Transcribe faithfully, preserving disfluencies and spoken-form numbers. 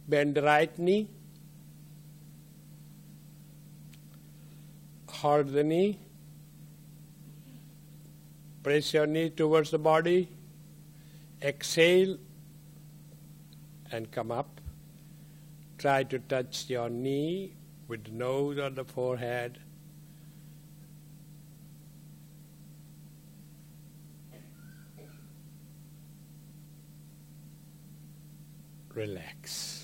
Bend the right knee. Hold the knee. Press your knee towards the body. Exhale and come up. Try to touch your knee with the nose or the forehead. Relax.